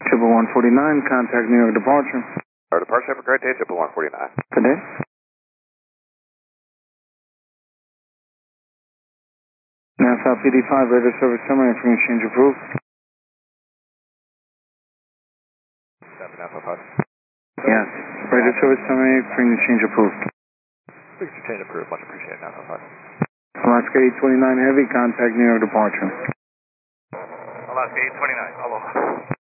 Triple 149, contact New York departure. Our departure, have a great day, Triple 149. Good day. Nassau PD 5, radio service summary, information change approved. Nassau 5. Yes, radio service summary, information change approved. Please change approved, much appreciated, Nassau 5. Alaska 829 Heavy, contact New York departure. Alaska 829, aloha.